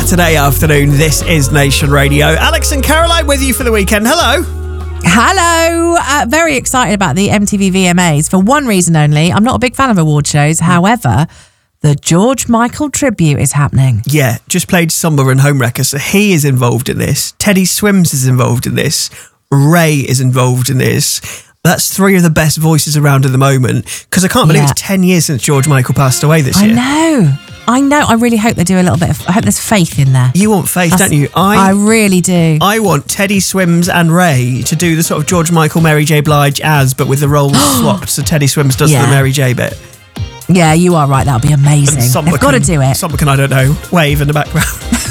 Saturday afternoon. This is Nation Radio. Alex and Caroline with you for the weekend. Hello. Hello. Very excited about the MTV VMAs for one reason only. I'm not a big fan of award shows. However, the George Michael tribute is happening. Yeah, just played Summer and Homewrecker, so he is involved in this. Teddy Swims is involved in this. Ray is involved in this. That's three of the best voices around at the moment, because I can't believe it's 10 years since George Michael passed away this year. I know. I really hope they do a little bit of... I hope there's faith in there. You want faith, don't you? I really do. I want Teddy Swims and Ray to do the sort of George Michael, Mary J. Blige but with the roles swapped, so Teddy Swims does the Mary J. bit. Yeah, you are right. That'll be amazing. They've got to do it. Someone can, I don't know, wave in the background.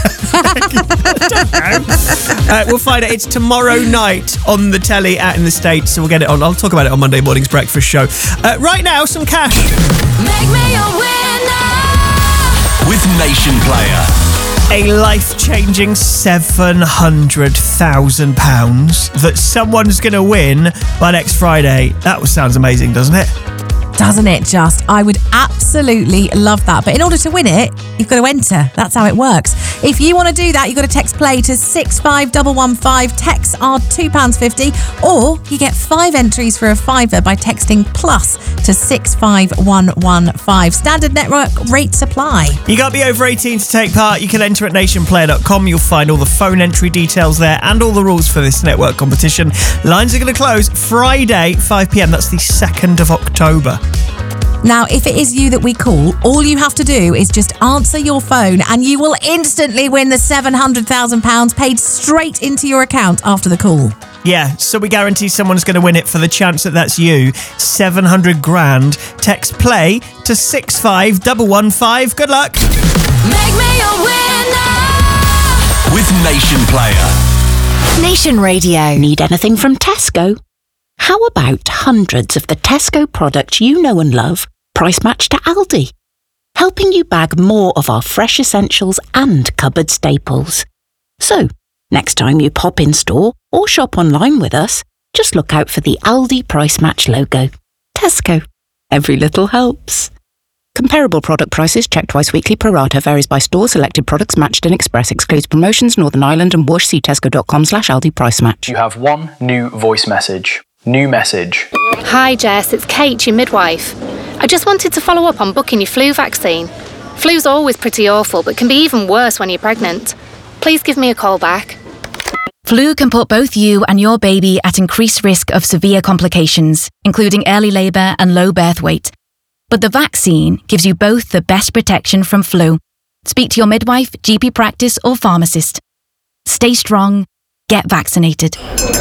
I don't know. We'll find it. It's tomorrow night on the telly out in the States, so we'll get it on. I'll talk about it on Monday morning's breakfast show. Right now, some cash. Make me a winner with Nation Player. A life-changing £700,000 that someone's going to win by next Friday. That sounds amazing, doesn't it? Doesn't it just? I would absolutely love that. But in order to win it, you've got to enter. That's how it works. If you want to do that, you've got to text play to 65115. Texts are £2.50. Or you get 5 entries for a £5 by texting plus to 65115. Standard network rates apply. You got to be over 18 to take part. You can enter at nationplayer.com. You'll find all the phone entry details there and all the rules for this network competition. Lines are going to close Friday, 5 p.m. That's the 2nd of October. Now, if it is you that we call, all you have to do is just answer your phone and you will instantly win the £700,000 paid straight into your account after the call. Yeah, so we guarantee someone's going to win it for the chance that that's you. 700 grand. Text play to 65115. Good luck. Make me a winner with Nation Player. Nation Radio. Need anything from Tesco? How about hundreds of the Tesco products you know and love price matched to Aldi? Helping you bag more of our fresh essentials and cupboard staples. So, next time you pop in store or shop online with us, just look out for the Aldi Price Match logo. Tesco. Every little helps. Comparable product prices checked twice weekly pro rata varies by store. Selected products matched in Express excludes promotions Northern Ireland and Whoosh. See tesco.com/Aldi Price Match. You have one new voice message. New message. Hi Jess, it's Kate, your midwife. I just wanted to follow up on booking your flu vaccine. Flu's always pretty awful, but can be even worse when you're pregnant. Please give me a call back. Flu can put both you and your baby at increased risk of severe complications, including early labour and low birth weight. But the vaccine gives you both the best protection from flu. Speak to your midwife, GP practice or pharmacist. Stay strong. Get vaccinated.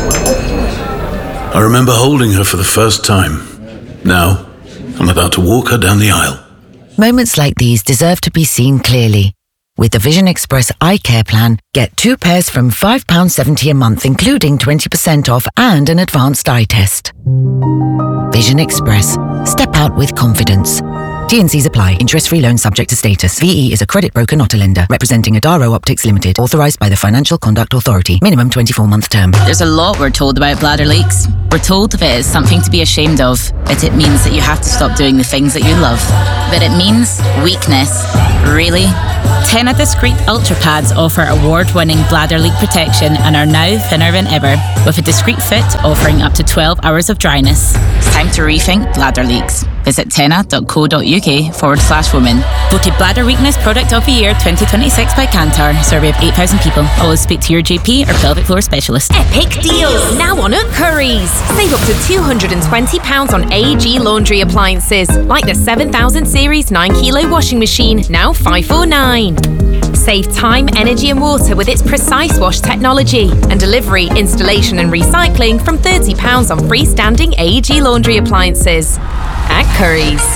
I remember holding her for the first time. Now, I'm about to walk her down the aisle. Moments like these deserve to be seen clearly. With the Vision Express Eye Care Plan, get 2 pairs from £5.70 a month, including 20% off and an advanced eye test. Vision Express. Step out with confidence. T&Cs apply. Interest-free loan subject to status. VE is a credit broker, not a lender. Representing Adaro Optics Limited. Authorised by the Financial Conduct Authority. Minimum 24-month term. There's a lot we're told about bladder leaks. We're told that it is something to be ashamed of, but it means that you have to stop doing the things that you love. But it means weakness. Really? Tena Discreet Ultra Pads offer award-winning bladder leak protection and are now thinner than ever, with a discreet fit offering up to 12 hours of dryness. It's time to rethink bladder leaks. Visit tena.co.uk/women. Voted Bladder Weakness Product of the Year 2026 by Kantar. Survey of 8,000 people. Always speak to your GP or pelvic floor specialist. Epic deals now on at Currys. Save up to £220 on AEG laundry appliances, like the 7000 series 9 kilo washing machine, now $549. Save time, energy and water with its Precise Wash technology, and delivery, installation and recycling from £30 on freestanding AEG laundry appliances. At Currys.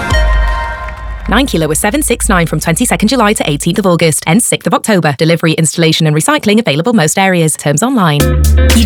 9 kilo was $769 from 22nd July to 18th of August. Ends 6th of October. Delivery, installation and recycling available most areas. Terms online. You